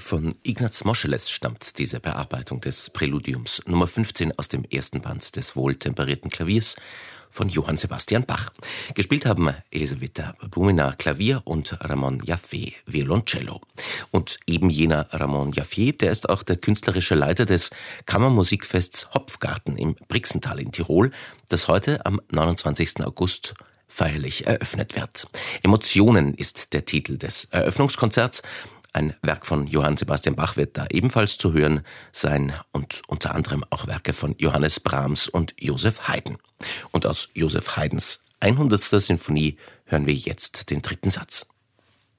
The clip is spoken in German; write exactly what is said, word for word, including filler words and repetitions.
Von Ignaz Moscheles stammt diese Bearbeitung des Präludiums Nummer fünfzehn aus dem ersten Band des wohltemperierten Klaviers von Johann Sebastian Bach. Gespielt haben Elisaveta Bumina Klavier und Ramon Jaffe Violoncello. Und eben jener Ramon Jaffe, der ist auch der künstlerische Leiter des Kammermusikfests Hopfgarten im Brixental in Tirol, das heute am neunundzwanzigsten August feierlich eröffnet wird. Emotionen ist der Titel des Eröffnungskonzerts. Ein Werk von Johann Sebastian Bach wird da ebenfalls zu hören sein und unter anderem auch Werke von Johannes Brahms und Joseph Haydn. Und aus Joseph Haydns hundertster Sinfonie hören wir jetzt den dritten Satz.